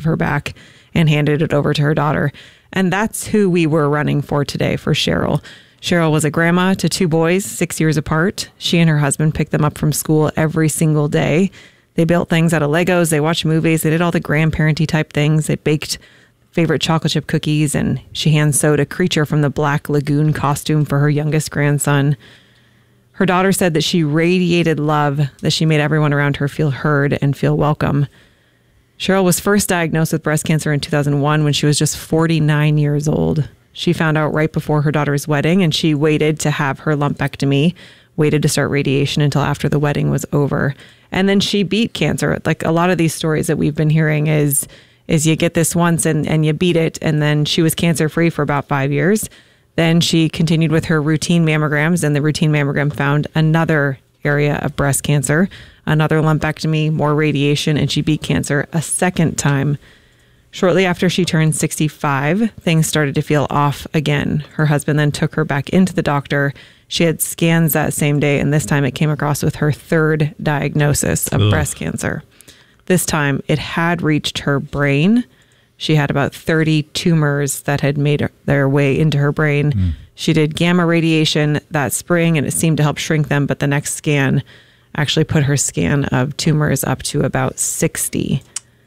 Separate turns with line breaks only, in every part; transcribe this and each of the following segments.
of her back and handed it over to her daughter. And that's who we were running for today for Cheryl. Cheryl was a grandma to 2 boys, 6 years apart. She and her husband picked them up from school every single day. They built things out of Legos. They watched movies. They did all the grandparenty type things. They baked favorite chocolate chip cookies, and she hand sewed a creature from the Black Lagoon costume for her youngest grandson. Her daughter said that she radiated love, that she made everyone around her feel heard and feel welcome. Cheryl was first diagnosed with breast cancer in 2001 when she was just 49 years old. She found out right before her daughter's wedding, and she waited to have her lumpectomy, waited to start radiation until after the wedding was over. And then she beat cancer. Like a lot of these stories that we've been hearing is you get this once and you beat it. And then she was cancer-free for about 5 years. Then she continued with her routine mammograms, and the routine mammogram found another area of breast cancer, another lumpectomy, more radiation, and she beat cancer a second time. Shortly after she turned 65, things started to feel off again. Her husband then took her back into the doctor. She had scans that same day, and this time it came across with her 3rd diagnosis of breast cancer. This time it had reached her brain. She had about 30 tumors that had made their way into her brain. She did gamma radiation that spring, and it seemed to help shrink them, but the next scan actually put her scan of tumors up to about 60.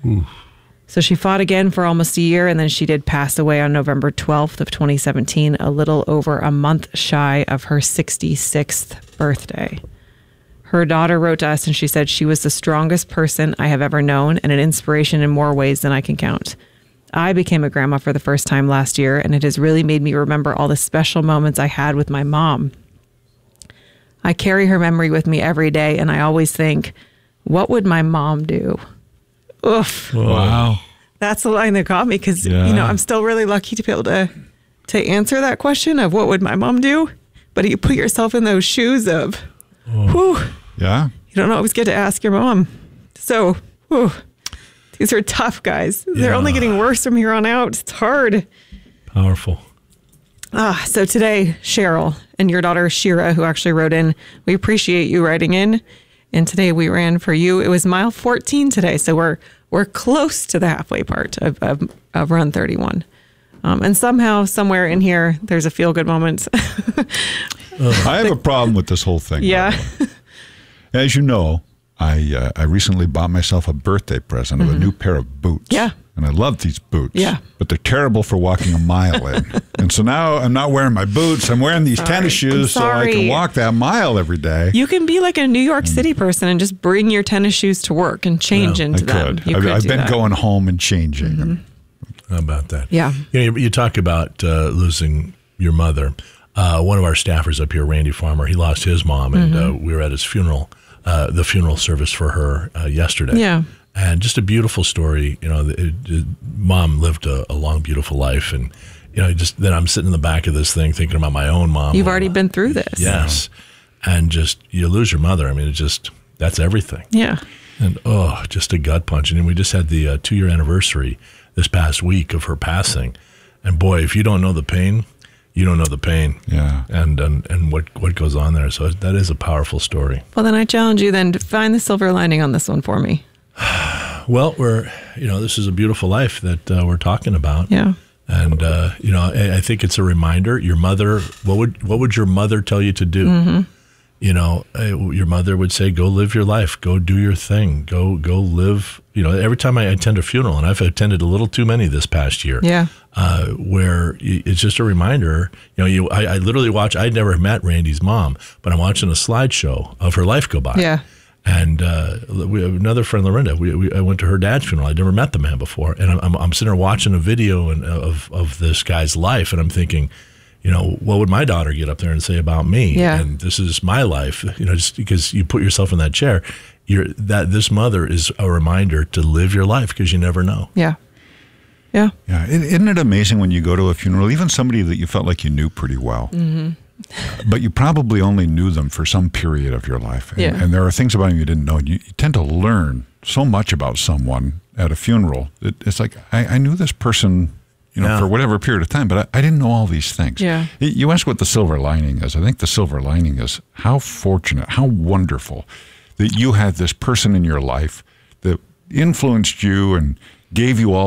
So she fought again for almost a year, and then she did pass away on November 12th of 2017, a little over a month shy of her 66th birthday. Her daughter wrote to us, and she said, "She was the strongest person I have ever known and an inspiration in more ways than I can count. I became a grandma for the first time last year, and it has really made me remember all the special moments I had with my mom. I carry her memory with me every day, and I always think, what would my mom do?" Oof.
Wow.
That's the line that got me, because I'm still really lucky to be able to answer that question of what would my mom do. But you put yourself in those shoes of, whew,
Yeah.
you don't always get to ask your mom. So, whew, these are tough, guys. They're only getting worse from here on out. It's hard.
Powerful.
So today, Cheryl and your daughter, Shira, who actually wrote in, we appreciate you writing in. And today we ran for you. It was mile 14 today. So we're close to the halfway part of Run 31. And somehow, somewhere in here, there's a feel-good moment.
I have a problem with this whole thing.
Yeah.
As you know, I recently bought myself a birthday present of a new pair of boots.
Yeah.
And I love these boots.
Yeah.
But they're terrible for walking a mile in. And so now I'm not wearing my boots. I'm wearing these tennis shoes so I can walk that mile every day.
You can be like a New York City person and just bring your tennis shoes to work and change into them.
I've been going home and changing them.
How about that?
Yeah.
You talk about losing your mother. One of our staffers up here, Randy Farmer, he lost his mom, and we were at his funeral, the funeral service for her yesterday.
Yeah.
And just a beautiful story. Mom lived a long, beautiful life, and then I'm sitting in the back of this thing thinking about my own mom.
You've already been through this.
Yes, and just you lose your mother. I mean, that's everything.
Yeah.
And just a gut punch. And we just had the 2-year anniversary this past week of her passing, and boy, if you don't know the pain, you don't know the pain.
Yeah.
And what goes on there. So that is a powerful story.
Well, then I challenge you then to find the silver lining on this one for me.
Well, this is a beautiful life that we're talking about.
Yeah.
And, I think it's a reminder. Your mother, what would your mother tell you to do? Your mother would say, go live your life, go do your thing, go live. Every time I attend a funeral, and I've attended a little too many this past year.
Yeah.
Where it's just a reminder, I literally I'd never met Randy's mom, but I'm watching a slideshow of her life go by.
Yeah.
And we have another friend, Lorinda. I went to her dad's funeral. I'd never met the man before, and I'm sitting there watching a video of this guy's life, and I'm thinking, what would my daughter get up there and say about me?
Yeah.
And this is my life. Just because you put yourself in that chair, this mother is a reminder to live your life because you never know.
Yeah. Yeah.
Yeah. Isn't it amazing when you go to a funeral, even somebody that you felt like you knew pretty well? Mm-hmm. But you probably only knew them for some period of your life. And there are things about them you didn't know. You tend to learn so much about someone at a funeral. It's like, I knew this person, for whatever period of time, but I didn't know all these things.
Yeah.
You ask what the silver lining is. I think the silver lining is how fortunate, how wonderful that you had this person in your life that influenced you and gave you all